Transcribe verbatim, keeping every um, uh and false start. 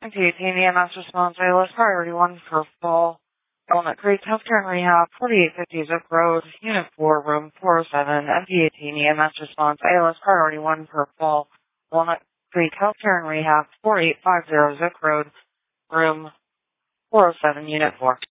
M P A T E M S response, A L S priority one for fall. Walnut Creek Healthcare and Rehab, forty-eight fifty Zook Road, Unit four, Room four oh seven. M P A T E M S response, A L S priority one for fall. Walnut Creek Healthcare and Rehab, forty-eight fifty Zook Road, Room four oh seven, Unit four.